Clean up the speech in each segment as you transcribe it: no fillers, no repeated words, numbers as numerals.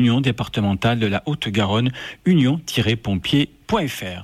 Union départementale de la Haute-Garonne, union-pompier.fr.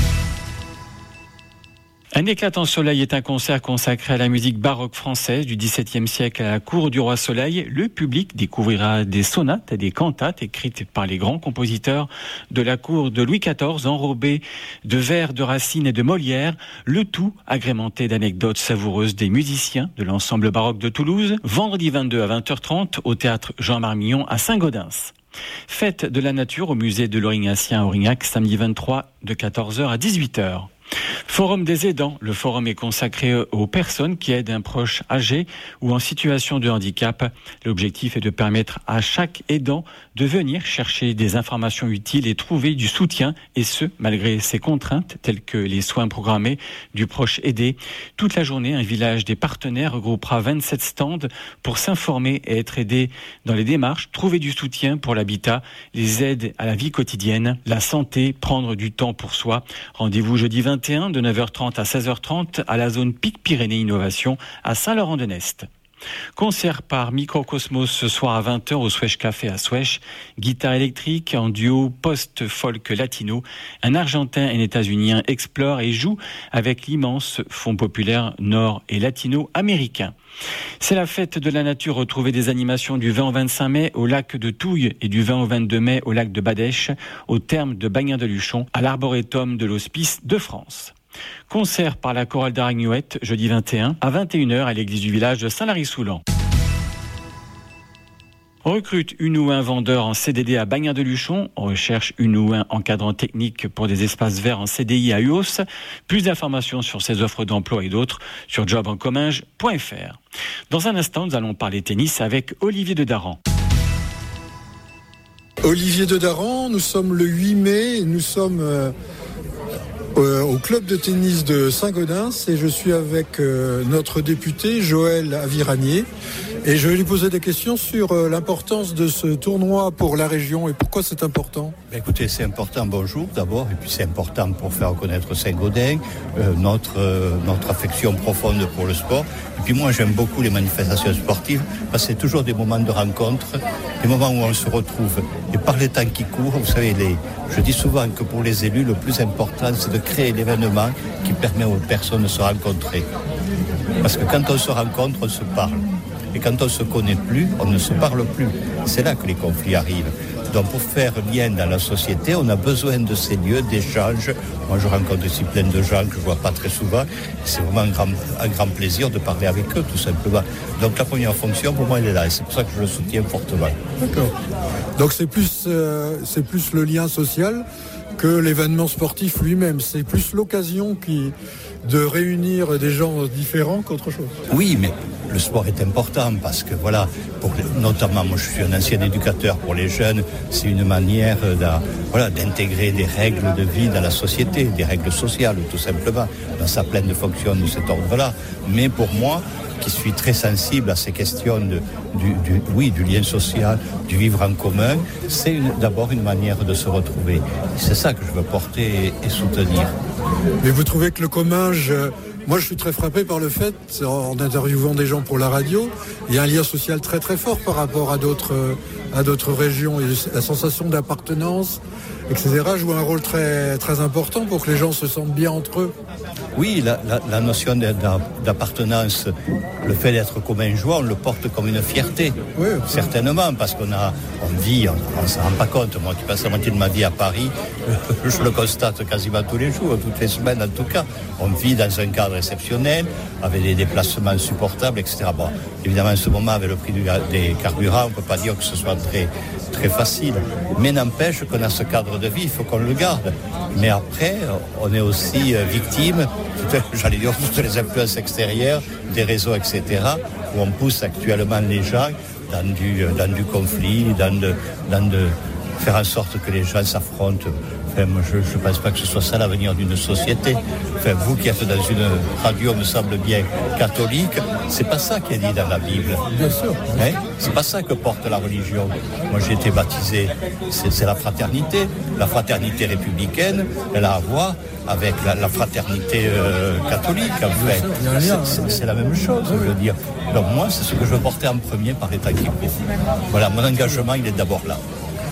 Un éclatant soleil est un concert consacré à la musique baroque française du XVIIe siècle à la cour du roi Soleil. Le public découvrira des sonates et des cantates écrites par les grands compositeurs de la cour de Louis XIV, enrobés de vers de Racine et de Molière, le tout agrémenté d'anecdotes savoureuses des musiciens de l'ensemble baroque de Toulouse, vendredi 22 à 20h30 au théâtre Jean Marmillon à Saint-Gaudens. Fête de la nature au musée de l'Aurignacien à Aurignac, samedi 23 de 14h à 18h. Forum des aidants. Le forum est consacré aux personnes qui aident un proche âgé ou en situation de handicap. L'objectif est de permettre à chaque aidant de venir chercher des informations utiles et trouver du soutien, et ce, malgré ses contraintes, telles que les soins programmés du proche aidé. Toute la journée, un village des partenaires regroupera 27 stands pour s'informer et être aidé dans les démarches, trouver du soutien pour l'habitat, les aides à la vie quotidienne, la santé, prendre du temps pour soi. Rendez-vous jeudi 21 de 9h30 à 16h30 à la zone Pic Pyrénées Innovation à Saint-Laurent-de-Nest. Concert par Microcosmos ce soir à 20h au Swèche Café à Swèche. Guitare électrique en duo post-folk latino. Un Argentin et un États-Unien explorent et jouent avec l'immense fonds populaire nord et latino-américain. C'est la fête de la nature. Retrouvez des animations du 20 au 25 mai au lac de Touille et du 20 au 22 mai au lac de Badèche, au terme de Bagnin-de-Luchon, à l'Arboretum de l'Hospice de France. Concert par la chorale d'Aragnouette, jeudi 21 à 21h à l'église du village de Saint-Lary-Soulan. On recrute une ou un vendeur en CDD à Bagnin-de-Luchon. On recherche une ou un encadrant technique pour des espaces verts en CDI à UOS. Plus d'informations sur ces offres d'emploi et d'autres sur jobencomminges.fr. Dans un instant, nous allons parler tennis avec Olivier de Daran. Olivier de Daran, nous sommes le 8 mai, nous sommes au club de tennis de Saint-Gaudens et je suis avec notre député Joël Aviragné et je vais lui poser des questions sur l'importance de ce tournoi pour la région et pourquoi c'est important. Écoutez, c'est important, bonjour d'abord, et puis c'est important pour faire connaître Saint-Gaudens, notre affection profonde pour le sport. Et puis moi j'aime beaucoup les manifestations sportives parce que c'est toujours des moments de rencontre, des moments où on se retrouve. Et par les temps qui courent, vous savez, je dis souvent que pour les élus, le plus important c'est de créer l'événement qui permet aux personnes de se rencontrer. Parce que quand on se rencontre, on se parle. Et quand on ne se connaît plus, on ne se parle plus. C'est là que les conflits arrivent. Donc pour faire lien dans la société, on a besoin de ces lieux d'échange. Moi je rencontre ici plein de gens que je ne vois pas très souvent. C'est vraiment un grand plaisir de parler avec eux tout simplement. Donc la première fonction pour moi elle est là et c'est pour ça que je le soutiens fortement. D'accord. Donc c'est plus le lien social que l'événement sportif lui-même. C'est plus l'occasion de réunir des gens différents qu'autre chose. Oui, mais le sport est important parce que voilà, notamment moi je suis un ancien éducateur pour les jeunes, c'est une manière d'intégrer des règles de vie dans la société, des règles sociales tout simplement, dans sa pleine fonction de cet ordre-là. Mais pour moi, qui suis très sensible à ces questions du lien social, du vivre en commun, c'est d'abord une manière de se retrouver. C'est ça que je veux porter et soutenir. Mais vous trouvez que le Comminges, moi je suis très frappé par le fait, en interviewant des gens pour la radio, il y a un lien social très très fort par rapport à d'autres régions. Et la sensation d'appartenance, etc. joue un rôle très, très important pour que les gens se sentent bien entre eux. Oui, la notion d'appartenance, le fait d'être commingeois, on le porte comme une fierté. Oui, certainement, parce qu'on vit, on ne s'en rend pas compte. Moi qui passe la moitié de ma vie à Paris, je le constate quasiment tous les jours, toutes les semaines en tout cas. On vit dans un cadre exceptionnel, avec des déplacements supportables, etc. Bon, évidemment, en ce moment, avec le prix des carburants, on ne peut pas dire que ce soit très, très facile. Mais n'empêche qu'on a ce cadre de vie, il faut qu'on le garde. Mais après, on est aussi victime, j'allais dire, toutes les influences extérieures, des réseaux, etc., où on pousse actuellement les gens dans du conflit, dans de faire en sorte que les gens s'affrontent. Enfin, moi, je ne pense pas que ce soit ça l'avenir d'une société. Enfin, vous qui êtes dans une radio, me semble bien, catholique, c'est pas ça qui est dit dans la Bible. Bien sûr. Hein? C'est pas ça que porte la religion. Moi, j'ai été baptisé, c'est la fraternité. La fraternité républicaine, elle a à voir avec la fraternité catholique. En fait. C'est la même chose, je veux dire. Donc moi, c'est ce que je veux porter en premier par les temps qui courent. Voilà, mon engagement, il est d'abord là.